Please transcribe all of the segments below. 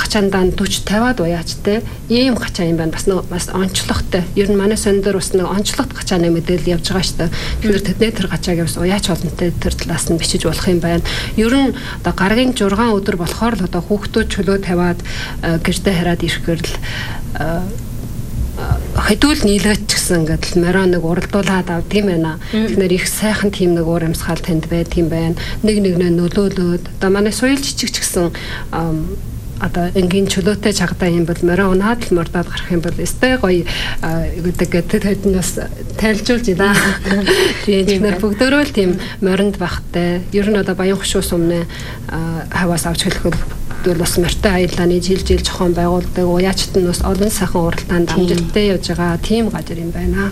хачаандаа 40-50-аад уяач те ийм хачаа юм байна. Бас онцлогтой. Ер нь манай сонин дээр бас нэг онцлогт хачааны мэдээлэл явж байгаа шүү дээ. Тэгэхээр тэдний тэр хачааг бас уяач олонтой тэр талаас нь бичиж болох юм байна. Ер нь одоо гарагийн 6 өдөр болохоор л одоо хүүхдүүд чөлөө тавиад гэртээ хараад ирэхээр л хэдүүл нийлээд ч гэсэн ингээд л мороо нэг уралдуулаад ав тийм байна. Тэгэхээр их сайхан тийм нэг уур амьсгал танд байт юм байна. Нэг нэгнээ нөлөөлөөд одоо манай соёл жижиг ч гэсэн одоо энгийн чөлөөтэй чагтаа юм бол мороо унаад л мордоод гарах юм бол өстэй гоё гэдэг тэднээс тайлжуулж байна. Тийм бүгдөө л тийм моринд бахтай. Ер нь одоо баян хушуу сумны хаваас авч хэлэхэд бол бас морьтой аяллааны жил жохон байгуулдаг уяачт нь бас олон сайхан уралдаанд амжилттай явж байгаа тийм газар юм байна.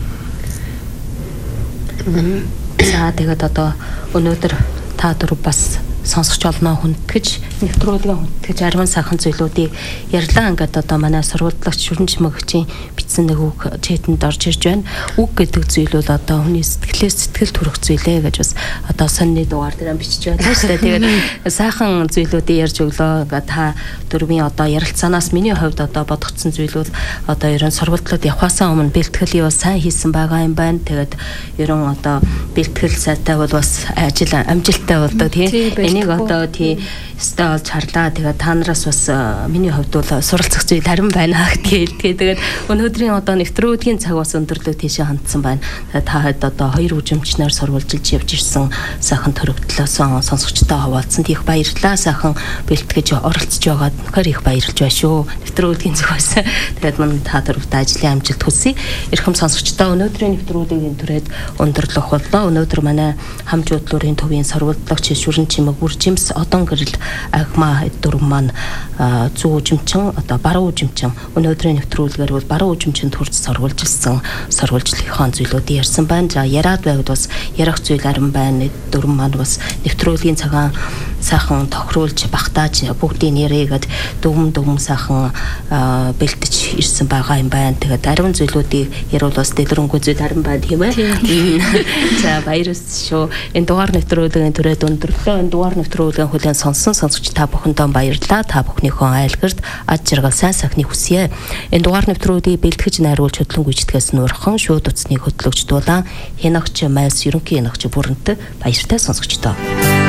За тэгээд одоо өнөөдөр та дөрөв бас сонсогч олноо хүндгэж нэвтрүүлгээ хүндгэж арван сайхан зүйлүүдийг ярьлаа. Ингээд одоо манай сургуулийн шүрэнж мөгчийн бичсэн нэг үг чэтэнд орж ирж байна. Үг гэдэг зүйл бол одоо хүний сэтгэлээс сэтгэл төрөх зүйлээ гэж бас одоо сонины дугаар дээр бичиж байна шүү дээ. Тэгээд сайхан зүйлүүдийг ярьж өглөө. Ингээд та дөрвийн одоо ярилцаанаас миний хувьд одоо бодгдсон зүйлүүд одоо ерөн сургуульд явхаасаа өмнө бэлтгэл юу сайн хийсэн байгаа юм байна. Тэгээд ерөн одоо бэлтгэл сайтай бол бас ажил амжилттай болдог тийм. Энийг одоо тий өстэй олж харлаа. Тэгээд та нараас бас миний хувьд бол суралцах зүйл харин байна гэдгийг. Тэгээд өнөөдрийн одоо нэвтрүүлгийн цаг бас өндөрлөг тийшээ хандсан байна. Та хэд одоо хоёр үжимчнээр сурвалжилж явж ирсэн сайхан төрөгдлөөс сонсогчтой хаваалцсан их баярлалаа. Сайхан бэлтгэж оролцож байгаа нөхөр их баярлж байна шүү. Нэвтрүүлгийн зүгээс. Тэгээд мань та дөрөвт ажлын амжилт хүсье. Эрхэм сонсогчтой өнөөдрийн нэвтрүүлгийн түрээд өндөрлөх боллоо. Өнөөдөр манай хамж хөтлөөрийн төвийн сурвалжлагч шүрэн чимэг Жимс одон гэрэл агма дөрөв маань зүү үжимчин одоо баруун үжимчин өнөөдрийн нэвтрүүлгээр бол баруун үжимчинд хүрч сурвалжилсан сурвалжлынхаа зүйлүүдийг ярьсан байна. За яриад байвал бас ярих зүйл арин байна. Дөрөв маань бас нэвтрүүлгийн цагаан сайхан тохируулж багтааж бүгдийн нэрээгээд дүм сайхан бэлтэж ирсэн байгаа юм байна. Тэгээд ариун зүйлүүдийг яривал бас дэлгэрэнгүй зүйл арин байна тийм ээ. За баярлалаа шүү. Энэ дугаар нэвтрүүлгийн түрээд өндөрлөө. Энэ дугаар нэвтрүүлгийн хүлээн сонссон сонсогч та бүхэндээ баярлалаа. Та бүхнийхөө айлгэрт аж жаргал сайн сайхны хүсье. Энэ дугаар нэвтрүүлгийг бэлтгэж найруулж хөтлөн гүйцэтгэсэн нуурхан шууд утасны хөтлөгч дулаан хянагч майс ерөнхий хянагч бүрэнтэй баяртай сонсогчдоо.